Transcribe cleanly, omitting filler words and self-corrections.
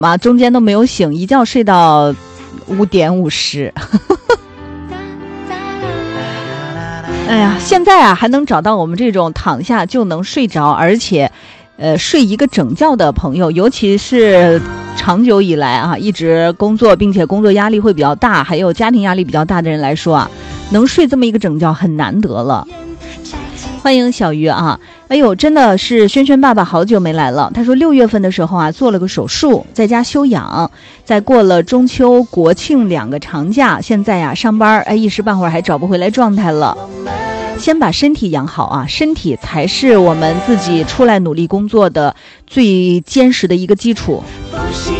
嘛，中间都没有醒，一觉睡到5点50。哎呀，现在啊还能找到我们这种躺下就能睡着，而且睡一个整觉的朋友，尤其是长久以来啊一直工作，并且工作压力会比较大，还有家庭压力比较大的人来说啊，能睡这么一个整觉很难得了。欢迎小鱼啊！哎呦，真的是轩轩爸爸好久没来了。他说6月份的时候啊，做了个手术，在家休养，在过了中秋、国庆2个长假，现在呀上班，一时半会儿还找不回来状态了。先把身体养好啊，身体才是我们自己出来努力工作的最坚实的一个基础。